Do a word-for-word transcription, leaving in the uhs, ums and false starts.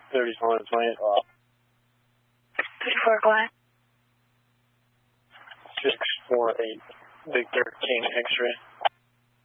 thirty-four, twenty-eight off. thirty-four, go ahead. six four eight, Victor King X-ray.